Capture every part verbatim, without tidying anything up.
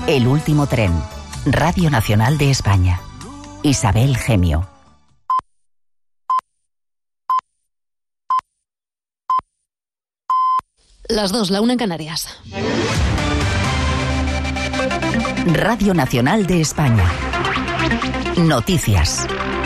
El último tren. Radio Nacional de España. Isabel Gemio. Las dos, la una en Canarias. Radio Nacional de España. Noticias.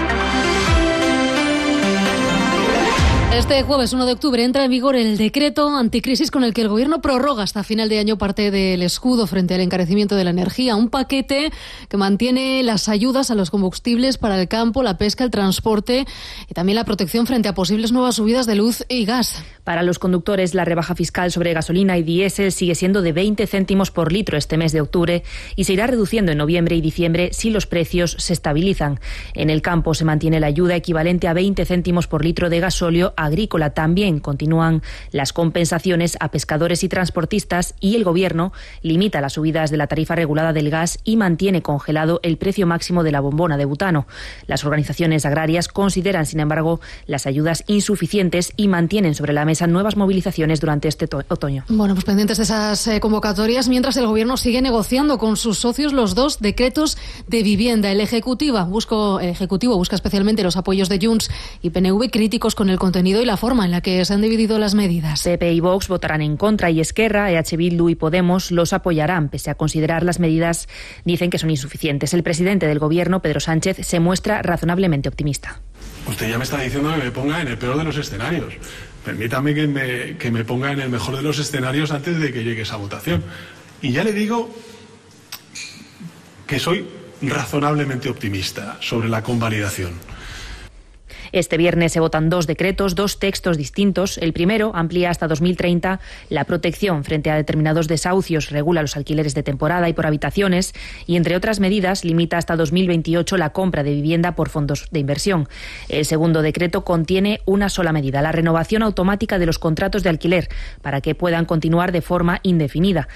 Este jueves uno de octubre entra en vigor el decreto anticrisis con el que el Gobierno prorroga hasta final de año parte del escudo frente al encarecimiento de la energía. Un paquete que mantiene las ayudas a los combustibles para el campo, la pesca, el transporte y también la protección frente a posibles nuevas subidas de luz y gas. Para los conductores, la rebaja fiscal sobre gasolina y diésel sigue siendo de veinte céntimos por litro este mes de octubre y se irá reduciendo en noviembre y diciembre si los precios se estabilizan. En el campo se mantiene la ayuda equivalente a veinte céntimos por litro de gasóleo agrícola. También continúan las compensaciones a pescadores y transportistas y el Gobierno limita las subidas de la tarifa regulada del gas y mantiene congelado el precio máximo de la bombona de butano. Las organizaciones agrarias consideran, sin embargo, las ayudas insuficientes y mantienen sobre la mesa nuevas movilizaciones durante este otoño. Bueno, pues pendientes de esas eh, convocatorias, mientras el Gobierno sigue negociando con sus socios los dos decretos de vivienda. El Ejecutiva, busco, el Ejecutivo busca especialmente los apoyos de Junts y P N V, críticos con el contenido y la forma en la que se han dividido las medidas. P P y Vox votarán en contra y Esquerra, E H Bildu y Podemos los apoyarán, pese a considerar las medidas, dicen que son insuficientes. El presidente del Gobierno, Pedro Sánchez, se muestra razonablemente optimista. Usted ya me está diciendo que me ponga en el peor de los escenarios. Permítame que me, que me ponga en el mejor de los escenarios antes de que llegue esa votación. Y ya le digo que soy razonablemente optimista sobre la convalidación. Este viernes se votan dos decretos, dos textos distintos. El primero amplía hasta dos mil treinta la protección frente a determinados desahucios, regula los alquileres de temporada y por habitaciones y, entre otras medidas, limita hasta dos mil veintiocho la compra de vivienda por fondos de inversión. El segundo decreto contiene una sola medida, la renovación automática de los contratos de alquiler para que puedan continuar de forma indefinida.